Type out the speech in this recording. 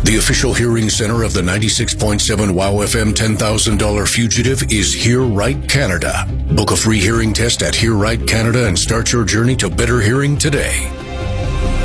The official hearing center of the 96.7 WOW FM $10,000 fugitive is Hear Right Canada. Book a free hearing test at Hear Right Canada and start your journey to better hearing today.